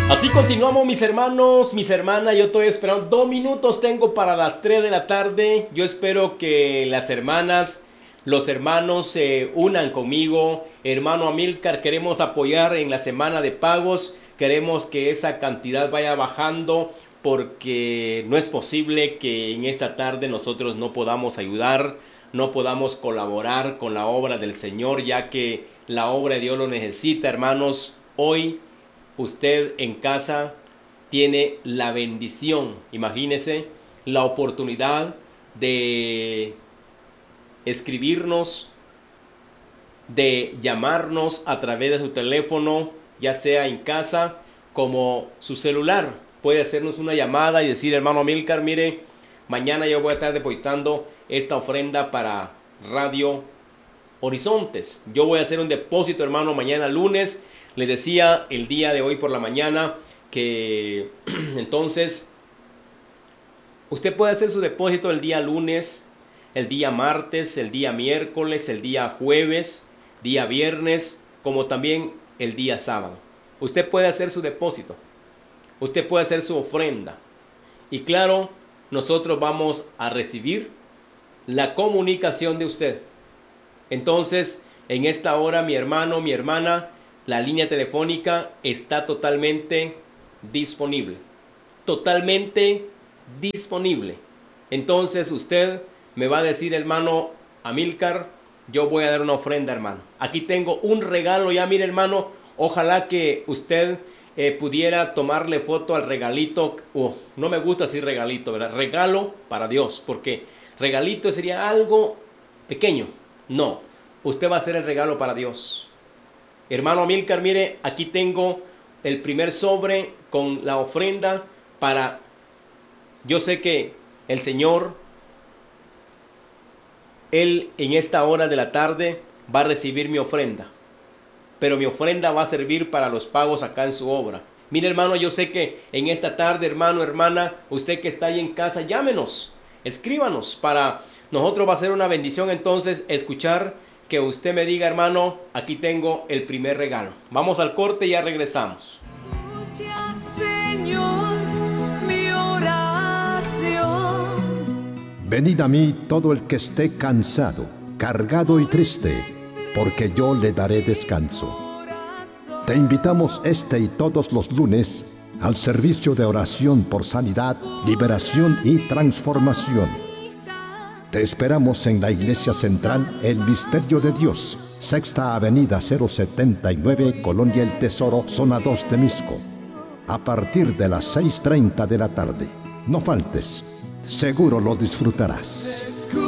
Así continuamos, mis hermanos, mis hermanas. Yo estoy esperando 2 minutos, tengo para las 3 de la tarde. Yo espero que las hermanas, los hermanos se unan conmigo. Hermano Amílcar, queremos apoyar en la semana de pagos. Queremos que esa cantidad vaya bajando, porque no es posible que en esta tarde nosotros no podamos ayudar, no podamos colaborar con la obra del Señor, ya que la obra de Dios lo necesita, hermanos. Hoy usted en casa tiene la bendición, imagínese, la oportunidad de escribirnos, de llamarnos a través de su teléfono, ya sea en casa como su celular. Puede hacernos una llamada y decir: hermano Amílcar, mire, mañana yo voy a estar depositando esta ofrenda para Radio Horizontes. Yo voy a hacer un depósito, hermano, mañana lunes. Les decía el día de hoy por la mañana que entonces usted puede hacer su depósito el día lunes, el día martes, el día miércoles, el día jueves, día viernes, como también el día sábado. Usted puede hacer su depósito, usted puede hacer su ofrenda. Y claro, nosotros vamos a recibir la comunicación de usted. Entonces, en esta hora, mi hermano, mi hermana, la línea telefónica está totalmente disponible. Totalmente disponible. Entonces usted me va a decir: hermano Amílcar, yo voy a dar una ofrenda, hermano. Aquí tengo un regalo ya, mire, hermano. Ojalá que usted pudiera tomarle foto al regalito. No me gusta decir regalito, ¿verdad? Regalo para Dios, porque regalito sería algo pequeño. No, usted va a hacer el regalo para Dios. Hermano Amílcar, mire, aquí tengo el primer sobre con la ofrenda para... Yo sé que el Señor, Él en esta hora de la tarde va a recibir mi ofrenda, pero mi ofrenda va a servir para los pagos acá en su obra. Mire, hermano, yo sé que en esta tarde, hermano, hermana, usted que está ahí en casa, llámenos, escríbanos. Para nosotros va a ser una bendición entonces escuchar que usted me diga: hermano, aquí tengo el primer regalo. Vamos al corte y ya regresamos. Escucha, Señor, mi oración. Venid a mí todo el que esté cansado, cargado y triste, porque yo le daré descanso. Te invitamos este y todos los lunes al servicio de oración por sanidad, liberación y transformación. Te esperamos en la Iglesia Central El Misterio de Dios, Sexta Avenida 079, Colonia El Tesoro, Zona 2 de Misco, a partir de las 6:30 de la tarde. No faltes, seguro lo disfrutarás.